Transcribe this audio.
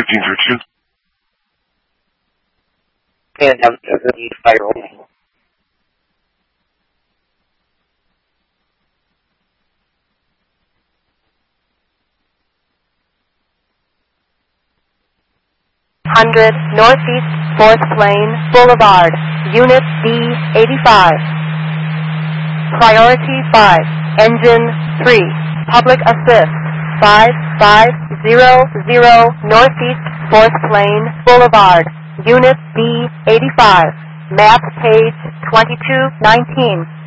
1313. And the firewall. Northeast 4th Lane Boulevard, Unit B85. Priority 5, Engine 3, Public Assist 5500 Northeast 4th Lane Boulevard, Unit B85. Map page 2219.